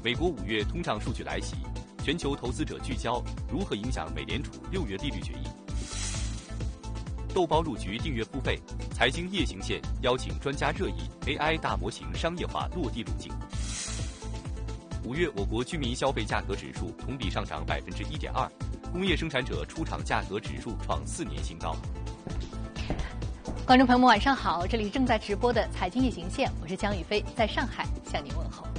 美国5月通胀数据来袭，全球投资者聚焦如何影响美联储6月利率决议。豆包入局订阅付费，财经夜行线邀请专家热议 AI 大模型商业化落地路径。5月我国居民消费价格指数同比上涨1.2%，工业生产者出厂价格指数创4年新高。 观众朋友们，晚上好，这里正在直播的财经夜行线，我是江宇飞，在上海向您问候。